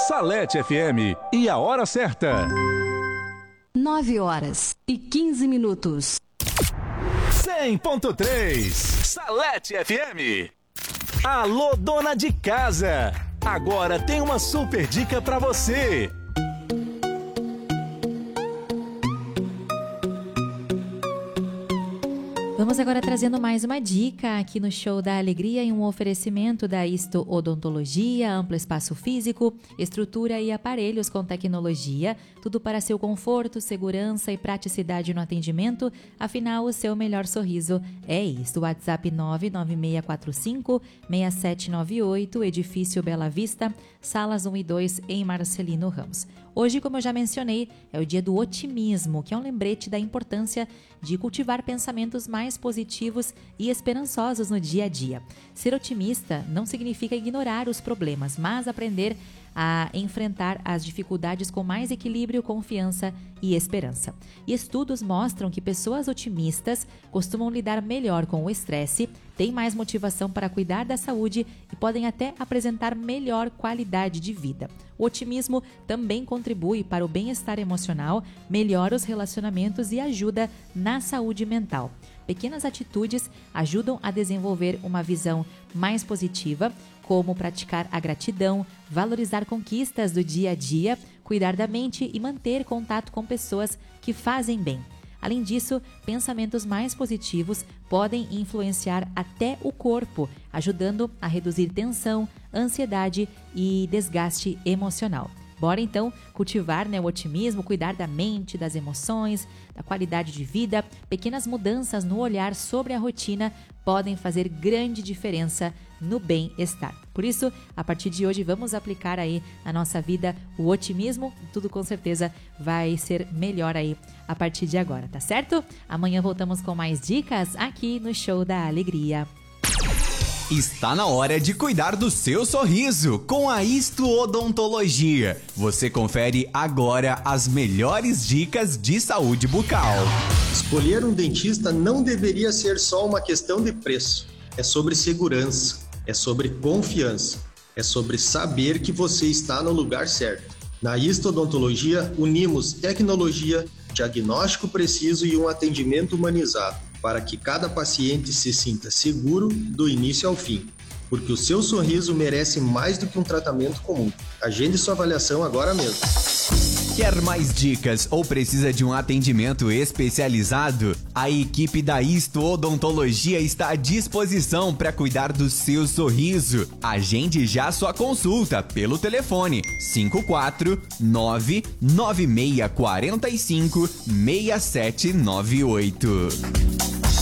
Salete FM e a hora certa. 9h15. 100.3 Salete FM. Alô, dona de casa. Agora tem uma super dica pra você. Vamos agora trazendo mais uma dica aqui no Show da Alegria em um oferecimento da Isto Odontologia, amplo espaço físico, estrutura e aparelhos com tecnologia, tudo para seu conforto, segurança e praticidade no atendimento. Afinal, o seu melhor sorriso é isto. WhatsApp 99645-6798, Edifício Bela Vista, salas 1 e 2 em Marcelino Ramos. Hoje, como eu já mencionei, é o dia do otimismo, que é um lembrete da importância de cultivar pensamentos mais positivos e esperançosos no dia a dia. Ser otimista não significa ignorar os problemas, mas aprender a enfrentar as dificuldades com mais equilíbrio, confiança e esperança. E estudos mostram que pessoas otimistas costumam lidar melhor com o estresse, têm mais motivação para cuidar da saúde e podem até apresentar melhor qualidade de vida. O otimismo também contribui para o bem-estar emocional, melhora os relacionamentos e ajuda na saúde mental. Pequenas atitudes ajudam a desenvolver uma visão mais positiva, como praticar a gratidão, valorizar conquistas do dia a dia, cuidar da mente e manter contato com pessoas que fazem bem. Além disso, pensamentos mais positivos podem influenciar até o corpo, ajudando a reduzir tensão, ansiedade e desgaste emocional. Bora então cultivar o otimismo, cuidar da mente, das emoções, da qualidade de vida. Pequenas mudanças no olhar sobre a rotina podem fazer grande diferença no bem-estar. Por isso, a partir de hoje, vamos aplicar aí na nossa vida o otimismo. Tudo com certeza vai ser melhor aí a partir de agora, tá certo? Amanhã voltamos com mais dicas aqui no Show da Alegria. Está na hora de cuidar do seu sorriso com a Isto Odontologia. Você confere agora as melhores dicas de saúde bucal. Escolher um dentista não deveria ser só uma questão de preço. É sobre segurança, é sobre confiança, é sobre saber que você está no lugar certo. Na Isto Odontologia, unimos tecnologia, diagnóstico preciso e um atendimento humanizado, para que cada paciente se sinta seguro do início ao fim, porque o seu sorriso merece mais do que um tratamento comum. Agende sua avaliação agora mesmo. Quer mais dicas ou precisa de um atendimento especializado? A equipe da Isto Odontologia está à disposição para cuidar do seu sorriso. Agende já sua consulta pelo telefone 549-9645-6798.